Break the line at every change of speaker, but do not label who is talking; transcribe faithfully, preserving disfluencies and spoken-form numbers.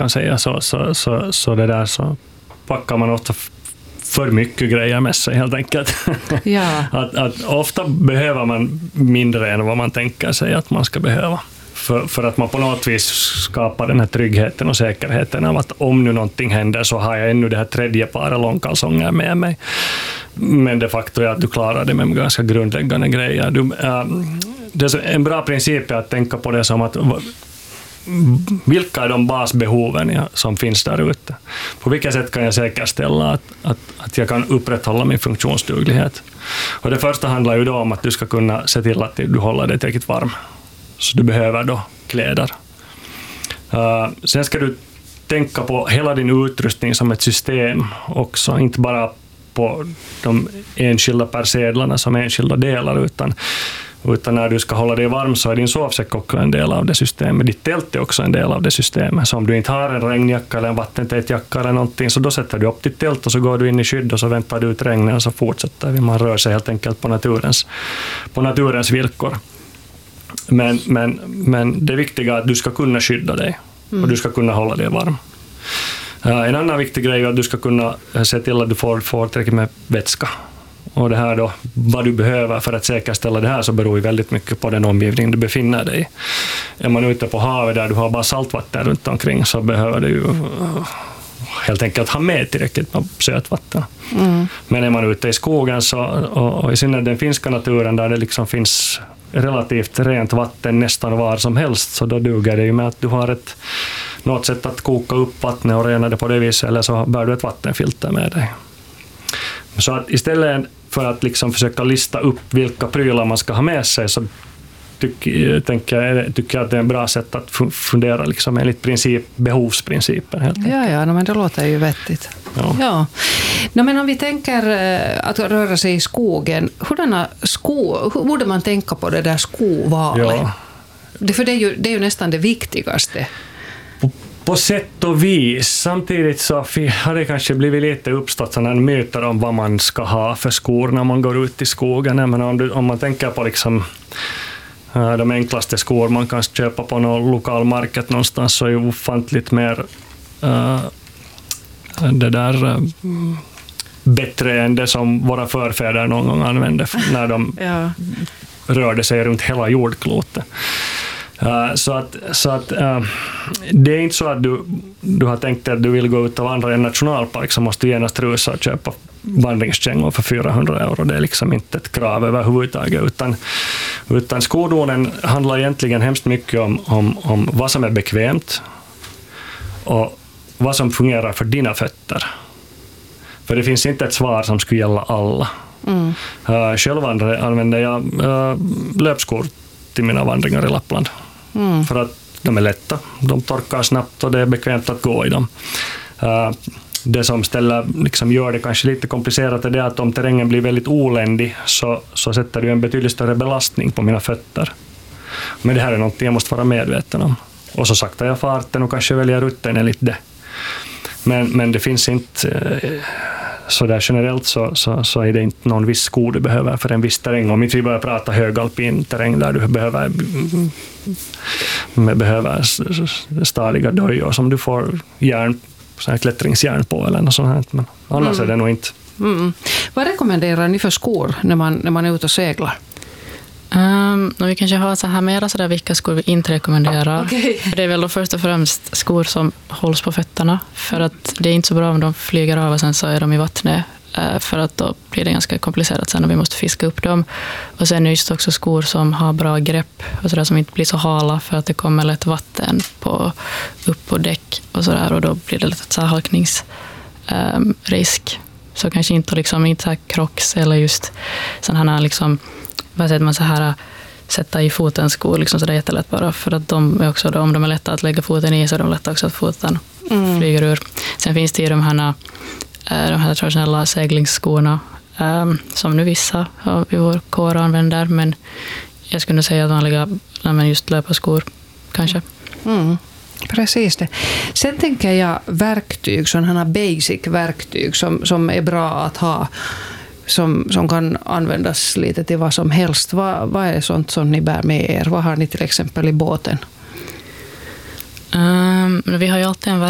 kan säga, så, så, så, så det där så packar man ofta för mycket grejer med sig helt enkelt.
Ja.
att, att ofta behöver man mindre än vad man tänker sig att man ska behöva. För, för att man på något vis skapar den här tryggheten och säkerheten av att om nu någonting händer så har jag ännu det här tredje paret långkalsonger med mig. Men de facto är att du klarar det med ganska grundläggande grejer. Du, äh, det är en bra princip är att tänka på det som att vilka är de basbehoven som finns där ute? På vilket sätt kan jag säkerställa att, att, att jag kan upprätthålla min funktionsduglighet? Och det första handlar ju då om att du ska kunna se till att du håller dig tillräckligt varm. Så du behöver då kläder. Uh, sen ska du tänka på hela din utrustning som ett system också, inte bara på de enskilda persedlarna som enskilda delar, utan, utan när du ska hålla dig varm så är din sovsäck också en del av det systemet. Ditt tält är också en del av det systemet. Så om du inte har en regnjacka eller en vattentät jacka eller någonting, så då sätter du upp ditt tält och så går du in i skydd och så väntar du ut regnen och så fortsätter vi. Man rör sig helt enkelt på naturens, på naturens villkor. Men, men, men det viktiga är att du ska kunna skydda dig och du ska kunna hålla dig varm. Uh, en annan viktig grej är att du ska kunna se till att du får, får tillräckligt med vätska. Och det här då, vad du behöver för att säkerställa det här, så beror ju väldigt mycket på den omgivning du befinner dig i. Är man ute på havet där du har bara saltvatten runt omkring, så behöver du ju uh, helt enkelt ha med tillräckligt med sötvatten. Mm. Men är man ute i skogen så, och, och i synnerhet den finska naturen där det liksom finns relativt rent vatten nästan var som helst, så då duger det ju med att du har ett något sätt att koka upp vattnet och rena det på det viset, eller så bär du ett vattenfilter med dig. Så att istället för att liksom försöka lista upp vilka prylar man ska ha med sig, så tycker, tänker jag, tycker jag att det är en bra sätt att fundera liksom enligt princip, behovsprincipen. Helt
ja, ja, men det låter ju vettigt.
Ja.
Ja. No, men om vi tänker att röra sig i skogen, hurdana sko, hur borde man tänka på det där skovalet?
Ja.
Det, för det är, ju, det är ju nästan det viktigaste.
På, på sätt och vis. Samtidigt så har det kanske blivit lite uppstått sådana myter om vad man ska ha för skor när man går ut i skogen. Men om, du, om man tänker på liksom de enklaste skor man kan köpa på någon lokal market någonstans, så är ju ofantligt mer uh, det där uh, bättre än det som våra förfäder någon gång använde när de ja. rörde sig runt hela jordklotet. Uh, så att, så att uh, det är inte så att du, du har tänkt att du vill gå ut och vandra i en nationalpark, så måste du genast rusa och köpa vandringskängor för fyrahundra euro. Det är liksom inte ett krav överhuvudtaget, utan, utan skodonen handlar egentligen hemskt mycket om, om, om vad som är bekvämt och vad som fungerar för dina fötter. För det finns inte ett svar som skulle gälla alla. Mm. Uh, själv använder jag uh, löpskor till mina vandringar i Lappland. Mm. För att de är lätta, de torkar snabbt och det är bekvämt att gå i dem. Uh, det som ställer, liksom gör det kanske lite komplicerat är det att om terrängen blir väldigt oländig, så, så sätter du en betydligt större belastning på mina fötter. Men det här är något jag måste vara medveten om. Och så saktar jag farten och kanske väljer rutten enligt det. Men, men det finns inte eh, så där generellt så, så, så är det inte någon viss sko du behöver för en viss terräng. Om inte vi börjar prata högalpin terräng där du behöver, behöver stadiga dojor som du får järn, så här klättringsjärn på eller något sånt här. Men annars mm. är det nog inte.
Mm. Vad rekommenderar ni för skor när man, när man är ute och seglar?
Um, vi kanske har så här mera sådär vilka skor vi inte rekommenderar. Okay. Det är väl då först och främst skor som hålls på fötterna, för att det är inte så bra om de flyger av och sen så är de i vattnet, uh, för att då blir det ganska komplicerat sen när vi måste fiska upp dem. Och sen är det just också skor som har bra grepp och sådär, som inte blir så hala, för att det kommer lätt vatten på, upp på däck och sådär, och då blir det lätt så här halkningsrisk. Um, så kanske inte liksom inte så här Crocs eller just sådana här liksom, vad säger man, så här sätta i foten skor liksom, så det är jättelätt bara, för att de är också då, om de är lätta att lägga foten i, så är de lätta också att foten mm. flyger ur. Sen finns det ju de här, de här traditionella seglingsskorna um, som nu vissa i vår kår använder, men jag skulle säga att vanliga men just löparskor kanske.
Mm. Precis det. Sen tänker jag verktyg, sådana basic verktyg som, som är bra att ha, som, som kan användas lite till vad som helst. Vad, vad är sånt som ni bär med er? Vad har ni till exempel i båten?
Um, vi har ju alltid en